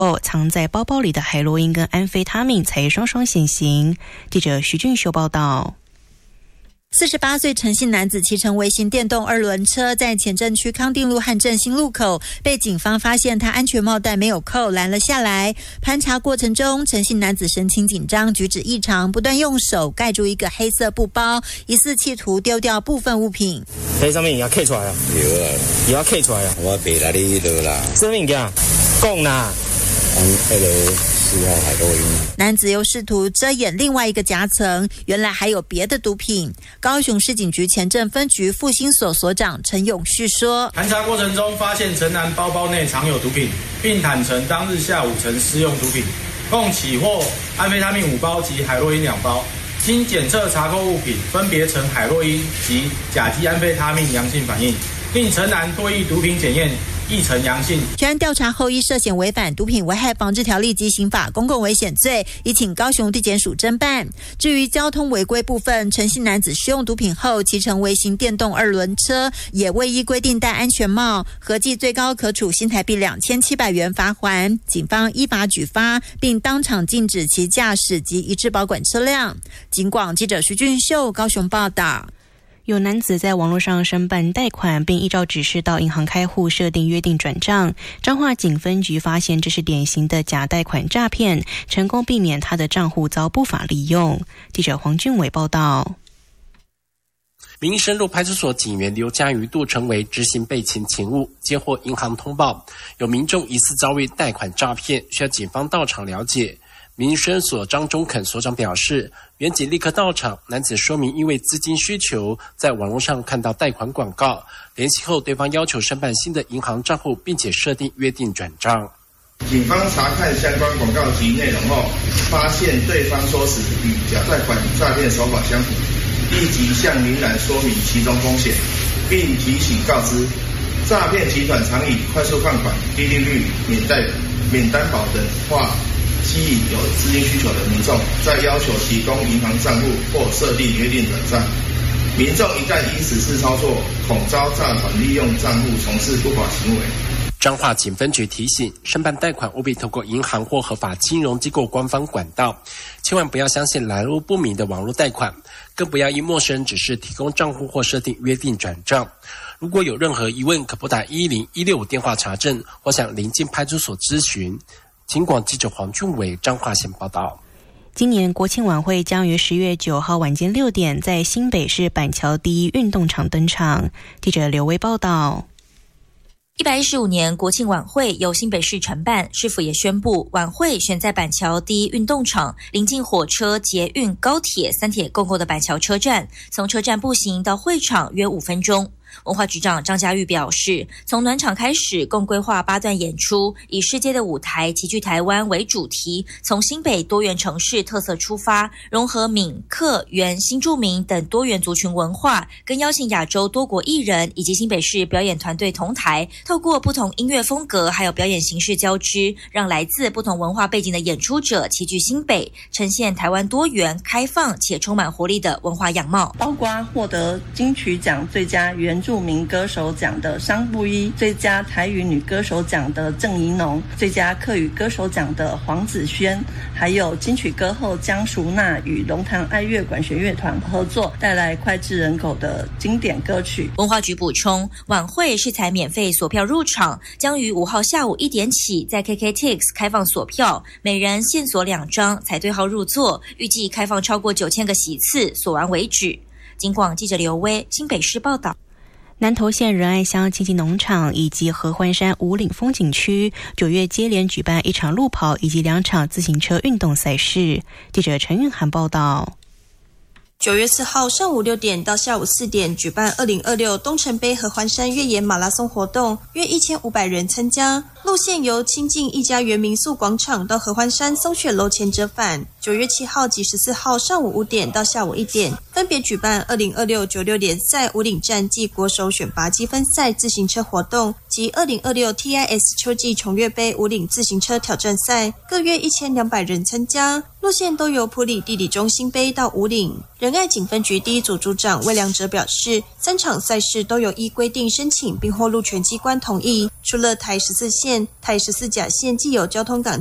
藏在包包里的海洛因跟安非他命才双双现形。记者徐俊秀报道。 48岁陈姓男子骑乘微型电动2轮车，在前镇区康定路和振兴路口被警方发现他安全帽带没有扣，拦了下来。盘查过程中，陈姓男子神情紧张，举止异常，不断用手盖住一个黑色布包，疑似企图丢掉部分物品。 迄上面也刻出来啊？有啊，也要刻出来啊？我别来你了啦。什么物件？讲啦。海洛因。 男子又试图遮掩另外一个夹层，原来还有别的毒品。高雄市警局前镇分局复兴所所长陈永旭说， 盘查过程中发现陈男包包内藏有毒品，并坦承当日下午曾施用毒品，共起获安非他命5包及海洛因2包。经检测查扣物品分别呈海洛因及甲基安非他命阳性反应，并陈男多益毒品检验亦呈阳性。 全案调查后，依涉嫌违反毒品危害防治条例及刑法公共危险罪，已请高雄地检署侦办。至于交通违规部分，陈姓男子使用毒品后骑乘微型电动2轮车，也未依规定戴安全帽，合计最高可处新台币2700元罚锾。警方依法举发，并当场禁止其驾驶及移至保管车辆。警广记者徐俊秀高雄报道。 有男子在网络上申办贷款，并依照指示到银行开户设定约定转账。彰化警分局发现这是典型的假贷款诈骗，成功避免他的账户遭不法利用。记者黄俊伟报道。 民生路派出所警员刘家瑜、杜成为执行备勤勤务，接获银行通报，有民众疑似遭遇贷款诈骗，需要警方到场了解。民生所张中肯所长表示，员警立刻到场，男子说明因为资金需求，在网络上看到贷款广告，联系后对方要求申办新的银行账户，并且设定约定转账。 警方查看相关广告及内容后，发现对方说辞与假贷款诈骗手法相符，立即向民男说明其中风险，并提醒告知，诈骗集团常以快速放款、低利率、免担保等话吸引有资金需求的民众，再要求提供银行账户或设定约定转账。民众一旦因此次操作，恐遭诈团利用账户从事不法行为。 彰化警分局提醒，申办贷款务必透过银行或合法金融机构官方管道，千万不要相信来路不明的网络贷款，更不要依陌生人指示提供账户或设定约定转账。如果有任何疑问，可拨打10165电话查证，或向邻近派出所咨询。警广记者黄俊伟彰化县报道。 今年国庆晚会将于10月9号晚间6点在新北市板桥第一运动场登场。记者刘威报道。 115年国庆晚会由新北市承办，市府也宣布晚会选在板桥第一运动场，临近火车、捷运、高铁3铁共构的板桥车站，从车站步行到会场约5分钟。文化局长张家玉表示，从暖场开始，共规划8段演出，以世界的舞台齐聚台湾为主题，从新北多元城市特色出发，融合闽、客、原、新住民等多元族群文化，更邀请亚洲多国艺人以及新北市表演团队同台，透过不同音乐风格还有表演形式交织，让来自不同文化背景的演出者齐聚新北，呈现台湾多元、开放且充满活力的文化样貌。 包括获得金曲奖最佳原住民歌手奖的商布依，最佳台语女歌手奖的郑怡农，最佳客语歌手奖的黄子轩，还有金曲歌后江淑娜与龙潭爱乐管弦乐团合作，带来脍炙人口的经典歌曲。 文化局补充，晚会是采免费索票入场，将于5号下午1点起在 KKTix 开放索票，每人限索2张，才对号入座，预计开放超过9000个席次，索完为止。警广记者刘威新北市报道。 南投县仁爱乡亲近农场以及合欢山五岭风景区9月接连举办1场路跑以及2场自行车运动赛事。记者陈韵涵报道。 9月4号上午6点到下午4点举办2026东城杯合欢山越野马拉松活动，约1500人参加。路线由清境一家园民宿广场到合欢山松雪楼前折返。9月7号及14号上午5点到下午1点， 分别举办202696联赛武岭站暨国手选拔积分赛自行车活动及2026 TIS 秋季崇越杯武岭自行车挑战赛，各约1200人参加，路线都由埔里地理中心杯到武岭。仁爱警分局第一组组长魏良哲表示，3场赛事都有依规定申请并获路权机关同意，除了台14线、台14甲线既有交通港